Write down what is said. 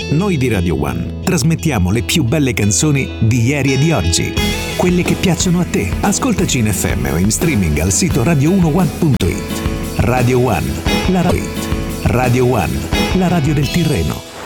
Noi di Radio One trasmettiamo le più belle canzoni di ieri e di oggi. Quelle che piacciono a te. Ascoltaci in FM o in streaming al sito radio1one.it. Radio One, la radio One, la radio del Tirreno.